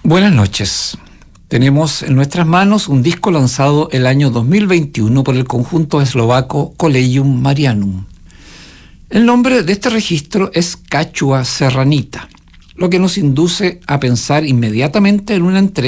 Buenas noches. Tenemos en nuestras manos un disco lanzado el año 2021 por el conjunto eslovaco Collegium Marianum. El nombre de este registro es Cachua Serranita, lo que nos induce a pensar inmediatamente en una entrega